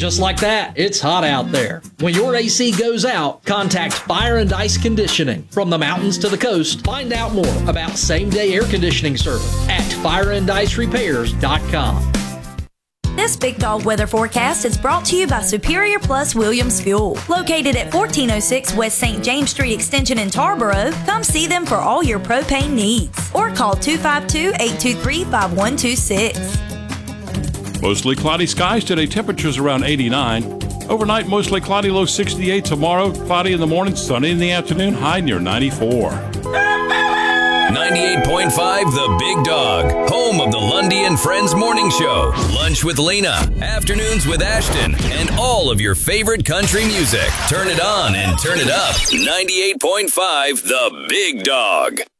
Just like that, it's hot out there. When your AC goes out, contact Fire and Ice Conditioning. From the mountains to the coast, find out more about same-day air conditioning service at fireandIceRepairs.com. This Big Dog weather forecast is brought to you by Superior Plus Williams Fuel. Located at 1406 West St. James Street Extension in Tarboro, come see them for all your propane needs. Or call 252-823-5126. Mostly cloudy skies today, temperatures around 89. Overnight, mostly cloudy, low 68. Tomorrow, cloudy in the morning, sunny in the afternoon, high near 94. 98.5 The Big Dog, home of the Lundy and Friends Morning Show, Lunch with Lena, Afternoons with Ashton, and all of your favorite country music. Turn it on and turn it up. 98.5 The Big Dog.